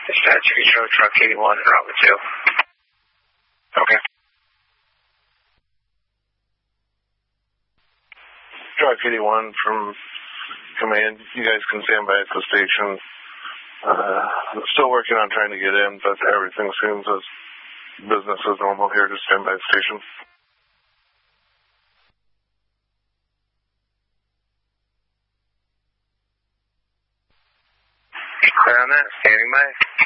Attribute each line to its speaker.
Speaker 1: Dispatch, you show truck 81 and Robert 2.
Speaker 2: Okay. Truck 81 from command, you guys can stand by at the station. Still working on trying to get in, but everything seems as business as normal here. Just stand by the station.
Speaker 1: Clear on that. Standing by.